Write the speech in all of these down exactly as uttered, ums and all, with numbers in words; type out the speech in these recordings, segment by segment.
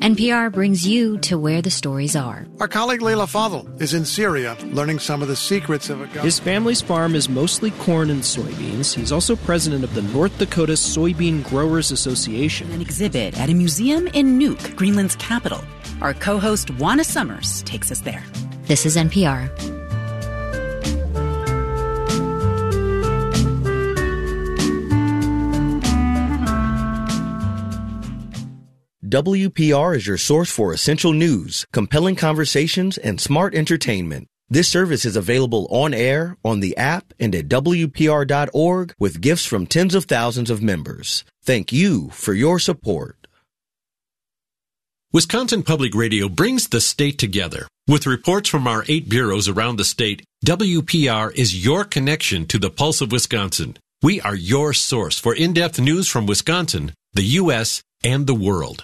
N P R brings you to where the stories are. Our colleague Leila Fadel is in Syria learning some of the secrets of a government. His family's farm is mostly corn and soybeans. He's also president of the North Dakota Soybean Growers Association. An exhibit at a museum in Nuuk, Greenland's capital. Our co-host Juana Summers takes us there. This is N P R. W P R is your source for essential news, compelling conversations, and smart entertainment. This service is available on air, on the app, and at W P R dot org with gifts from tens of thousands of members. Thank you for your support. Wisconsin Public Radio brings the state together. With reports from our eight bureaus around the state, W P R is your connection to the pulse of Wisconsin. We are your source for in-depth news from Wisconsin, the U S, and the world.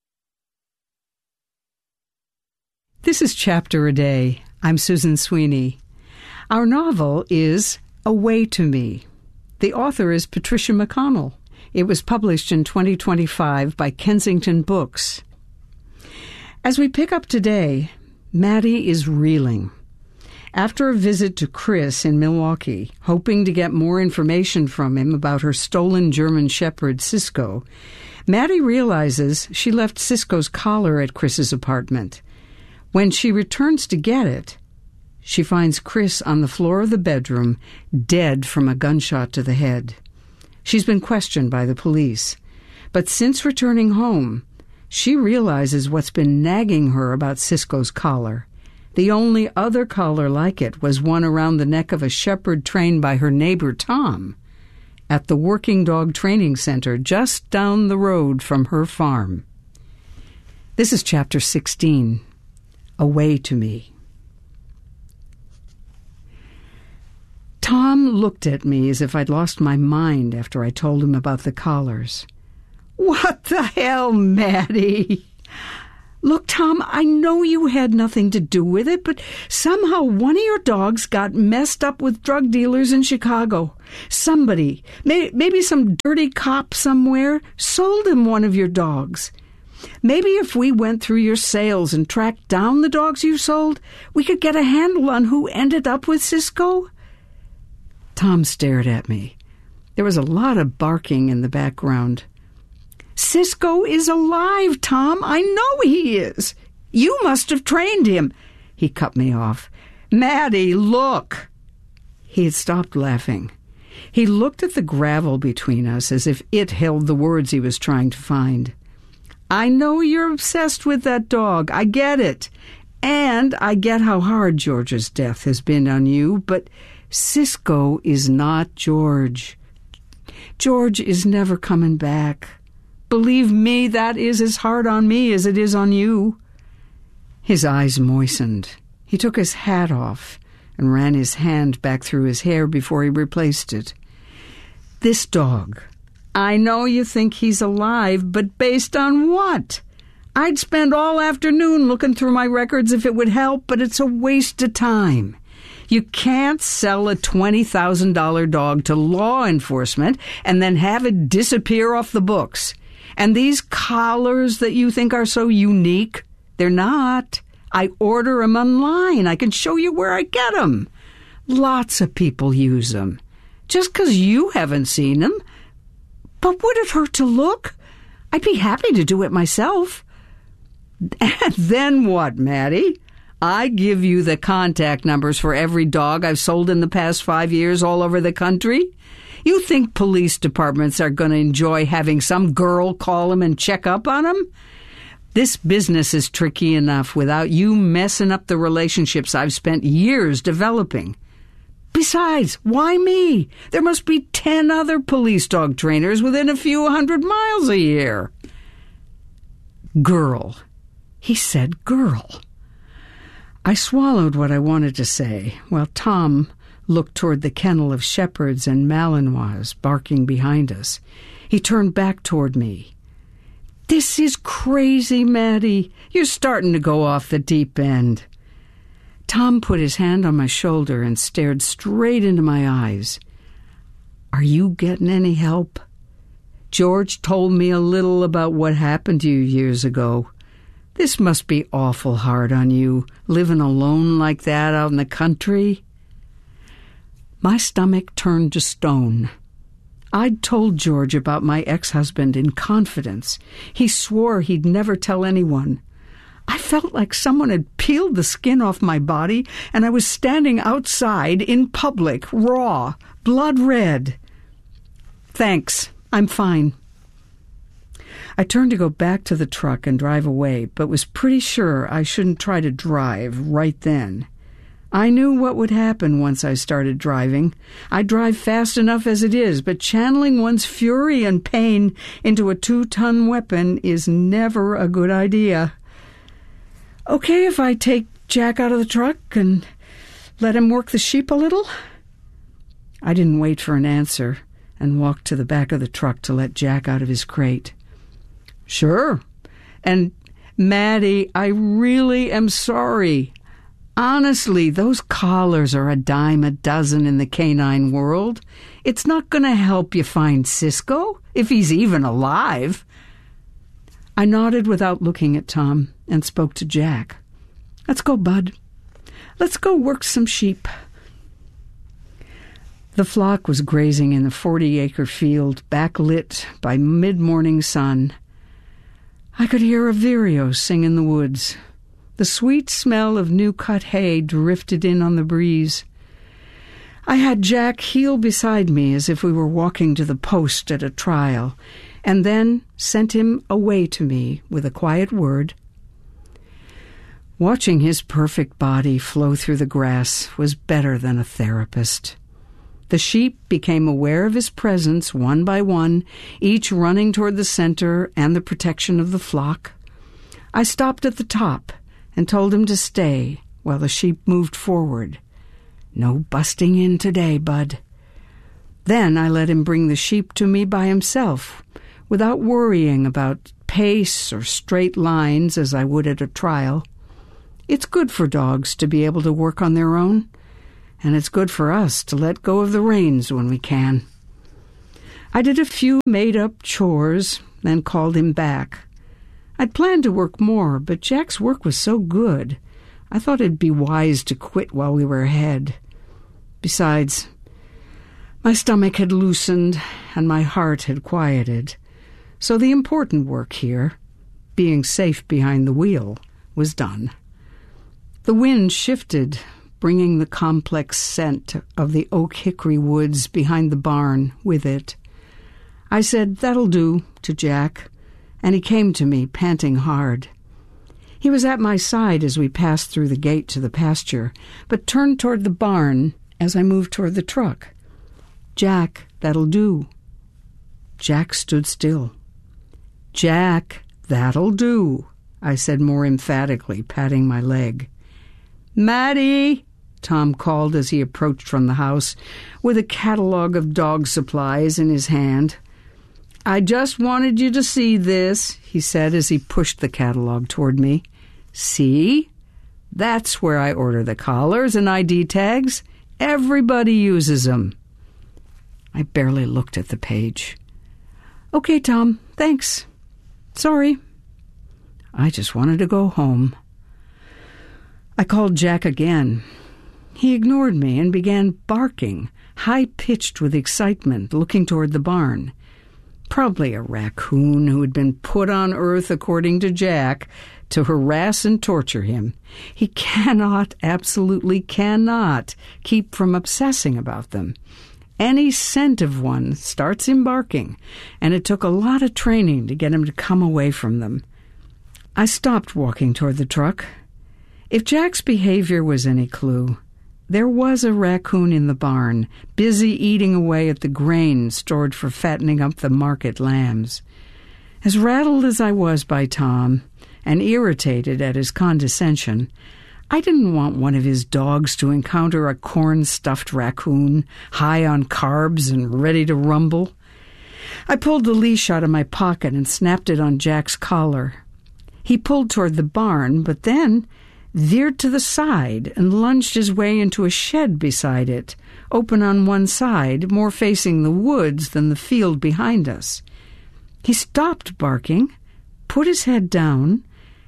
This is Chapter a Day. I'm Susan Sweeney. Our novel is Away to Me. The author is Patricia McConnell. It was published in twenty twenty-five by Kensington Books. As we pick up today, Maddie is reeling. After a visit to Chris in Milwaukee, hoping to get more information from him about her stolen German Shepherd, Cisco, Maddie realizes she left Cisco's collar at Chris's apartment. When she returns to get it, she finds Chris on the floor of the bedroom, dead from a gunshot to the head. She's been questioned by the police, but since returning home, she realizes what's been nagging her about Cisco's collar. The only other collar like it was one around the neck of a shepherd trained by her neighbor Tom at the Working Dog Training Center just down the road from her farm. This is Chapter sixteen. Away to Me. Tom looked at me as if I'd lost my mind after I told him about the collars. What the hell, Maddie? Look, Tom, I know you had nothing to do with it, but somehow one of your dogs got messed up with drug dealers in Chicago. Somebody, may, maybe some dirty cop somewhere, sold him one of your dogs. Maybe if we went through your sales and tracked down the dogs you sold, we could get a handle on who ended up with Cisco. Tom stared at me. There was a lot of barking in the background. Cisco is alive, Tom. I know he is. You must have trained him. He cut me off. Maddie, look. He had stopped laughing. He looked at the gravel between us as if it held the words he was trying to find. I know you're obsessed with that dog. I get it. And I get how hard George's death has been on you, but Cisco is not George. George is never coming back. Believe me, that is as hard on me as it is on you. His eyes moistened. He took his hat off and ran his hand back through his hair before he replaced it. This dog, I know you think he's alive, but based on what? I'd spend all afternoon looking through my records if it would help, but it's a waste of time. You can't sell a twenty thousand dollars dog to law enforcement and then have it disappear off the books. And these collars that you think are so unique, they're not. I order them online. I can show you where I get them. Lots of people use them. Just 'cause you haven't seen them. But would it hurt to look? I'd be happy to do it myself. And then what, Maddie? I give you the contact numbers for every dog I've sold in the past five years all over the country. You think police departments are going to enjoy having some girl call them and check up on them? This business is tricky enough without you messing up the relationships I've spent years developing. Besides, why me? There must be ten other police dog trainers within a few hundred miles a year. Girl. He said girl. I swallowed what I wanted to say, while Tom looked toward the kennel of shepherds and Malinois barking behind us. He turned back toward me. This is crazy, Maddie. You're starting to go off the deep end. Tom put his hand on my shoulder and stared straight into my eyes. Are you getting any help? George told me a little about what happened to you years ago. This must be awful hard on you, living alone like that out in the country." My stomach turned to stone. I'd told George about my ex-husband in confidence. He swore he'd never tell anyone. I felt like someone had peeled the skin off my body, and I was standing outside in public, raw, blood red. "Thanks, I'm fine." I turned to go back to the truck and drive away, but was pretty sure I shouldn't try to drive right then. I knew what would happen once I started driving. I drive fast enough as it is, but channeling one's fury and pain into a two-ton weapon is never a good idea. "Okay if I take Jack out of the truck and let him work the sheep a little?" I didn't wait for an answer and walked to the back of the truck to let Jack out of his crate. "Sure. And, Maddie, I really am sorry. Honestly, those collars are a dime a dozen in the canine world. It's not going to help you find Cisco, if he's even alive." I nodded without looking at Tom and spoke to Jack. "Let's go, bud. Let's go work some sheep." The flock was grazing in the forty-acre field, backlit by mid-morning sun. I could hear a vireo sing in the woods. The sweet smell of new-cut hay drifted in on the breeze. I had Jack heel beside me as if we were walking to the post at a trial, and then sent him away to me with a quiet word. Watching his perfect body flow through the grass was better than a therapist. The sheep became aware of his presence one by one, each running toward the center and the protection of the flock. I stopped at the top and told him to stay while the sheep moved forward. "No busting in today, bud." Then I let him bring the sheep to me by himself, without worrying about pace or straight lines as I would at a trial. It's good for dogs to be able to work on their own, and it's good for us to let go of the reins when we can. I did a few made-up chores, then called him back. I'd planned to work more, but Jack's work was so good, I thought it'd be wise to quit while we were ahead. Besides, my stomach had loosened and my heart had quieted, so the important work here, being safe behind the wheel, was done. The wind shifted, bringing the complex scent of the oak hickory woods behind the barn with it. I said, "That'll do," to Jack, and he came to me, panting hard. He was at my side as we passed through the gate to the pasture, but turned toward the barn as I moved toward the truck. "Jack, that'll do." Jack stood still. "Jack, that'll do," I said more emphatically, patting my leg. "Maddie," Tom called as he approached from the house, with a catalog of dog supplies in his hand. "I just wanted you to see this," he said as he pushed the catalog toward me. "See? That's where I order the collars and I D tags. Everybody uses them." I barely looked at the page. "Okay, Tom, thanks. Sorry." I just wanted to go home. I called Jack again. He ignored me and began barking, high-pitched with excitement, looking toward the barn. Probably a raccoon who had been put on earth, according to Jack, to harass and torture him. He cannot, absolutely cannot, keep from obsessing about them. Any scent of one starts him barking, and it took a lot of training to get him to come away from them. I stopped walking toward the truck. If Jack's behavior was any clue, there was a raccoon in the barn, busy eating away at the grain stored for fattening up the market lambs. As rattled as I was by Tom, and irritated at his condescension, I didn't want one of his dogs to encounter a corn-stuffed raccoon, high on carbs and ready to rumble. I pulled the leash out of my pocket and snapped it on Jack's collar. He pulled toward the barn, but then veered to the side and lunged his way into a shed beside it, open on one side, more facing the woods than the field behind us. He stopped barking, put his head down,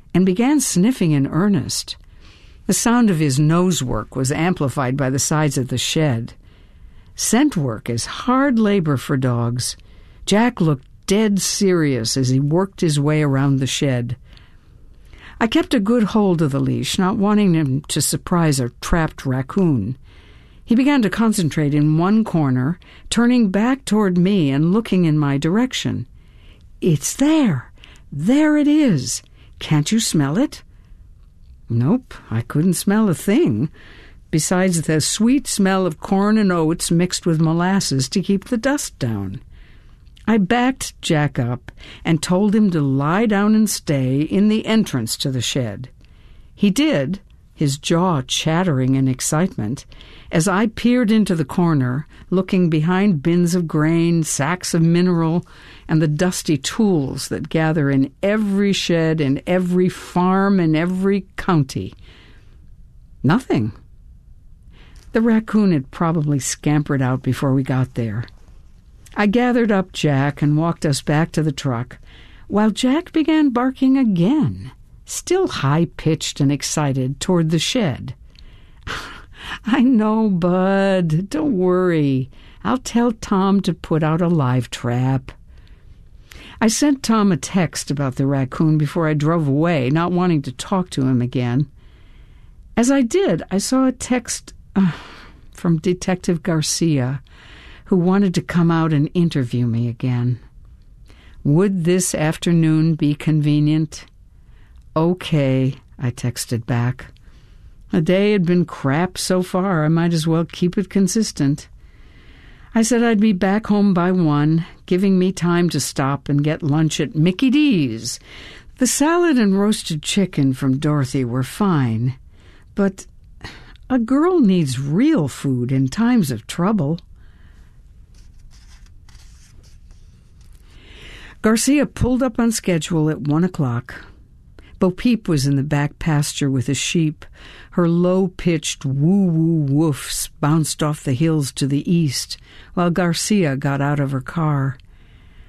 and began sniffing in earnest. The sound of his nose work was amplified by the sides of the shed. Scent work is hard labor for dogs. Jack looked dead serious as he worked his way around the shed. I kept a good hold of the leash, not wanting him to surprise a trapped raccoon. He began to concentrate in one corner, turning back toward me and looking in my direction. "It's there! There it is! Can't you smell it?" Nope, I couldn't smell a thing, besides the sweet smell of corn and oats mixed with molasses to keep the dust down. I backed Jack up and told him to lie down and stay in the entrance to the shed. He did, his jaw chattering in excitement, as I peered into the corner, looking behind bins of grain, sacks of mineral, and the dusty tools that gather in every shed, in every farm, in every county. Nothing. The raccoon had probably scampered out before we got there. I gathered up Jack and walked us back to the truck, while Jack began barking again, still high-pitched and excited, toward the shed. "I know, Bud. Don't worry. I'll tell Tom to put out a live trap." I sent Tom a text about the raccoon before I drove away, not wanting to talk to him again. As I did, I saw a text uh, from Detective Garcia, who wanted to come out and interview me again. Would this afternoon be convenient? "Okay," I texted back. The day had been crap so far, I might as well keep it consistent. I said I'd be back home by one, giving me time to stop and get lunch at Mickey D's. The salad and roasted chicken from Dorothy were fine, but a girl needs real food in times of trouble. Garcia pulled up on schedule at one o'clock. Bo Peep was in the back pasture with the sheep. Her low-pitched woo-woo woofs bounced off the hills to the east, while Garcia got out of her car.